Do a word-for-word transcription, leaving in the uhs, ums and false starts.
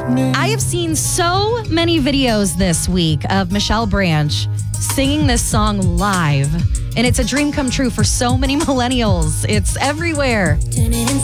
I have seen so many videos this week of Michelle Branch singing this song live, and it's a dream come true for so many millennials. It's everywhere. Turn it inside